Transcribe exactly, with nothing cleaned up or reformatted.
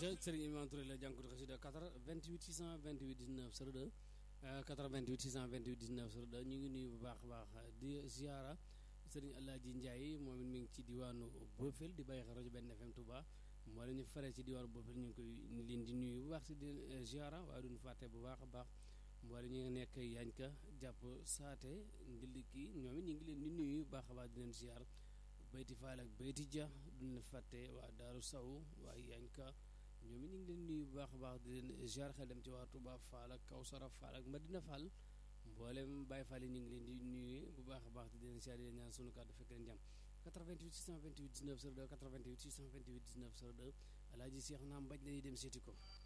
aca Serigne Imam Touré la jànkatu xasida quatre-vingt-huit six cent vingt-huit dix-neuf zéro deux quatre-vingt-huit six cent vingt-huit dix-neuf zéro deux ñu ngi nuyu bu baax a baax di ziara Serigne Alaaji Ndiaye moom it mi ngi ci diwaanu Bofel di bàyyi xel rajo benn F M Touba moo leen ñu faree ci diwaanu Bofel ñu ngi koy leen di nuyu bu baax si di ziara waaye duñu fàtte bu baax a baax mboole ñu ngi nekk Yanka jàpp saate ndiliki ñoom it ñu ngi leen di nuyu bu baax a baax di leen ziar bayti faal ak bayti ja duñ la fàtte waa Daaru Saw waa Yanka ñoom it ñu ngi leen nuyu bu baax a baax di leen ziar xel dem ci waa Touba Fall ak Kawsara Fall ak Madina Fall mboolem Baye Fall yi ñu ngi leen di nuyu bu baax a baax di leen ziar di leen ñaan sunu kàddu fekk leen jàmm quatre-vingt-huit six cent vingt-huit dix-neuf zéro deux quatre-vingt-huit six cent vingt-huit dix-neuf zéro deux Alaaji Seex naa mbaj la ñuy dem seeti ko